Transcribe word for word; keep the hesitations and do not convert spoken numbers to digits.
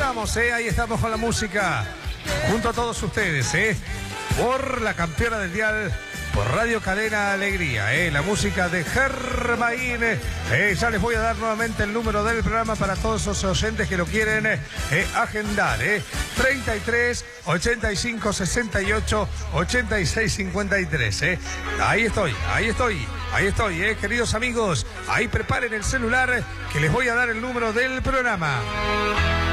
estamos, ¿eh? Ahí estamos con la música. Junto a todos ustedes, ¿eh? Por la campeona del dial, por Radio Cadena Alegría, ¿eh? La música de Germain. Eh, ya les voy a dar nuevamente el número del programa para todos esos oyentes que lo quieren eh, agendar, ¿eh? treinta y tres, ochenta y cinco, sesenta y ocho, ochenta y seis, cincuenta y tres, ¿eh? Ahí estoy, ahí estoy, ahí estoy, ¿eh? Queridos amigos, ahí preparen el celular que les voy a dar el número del programa.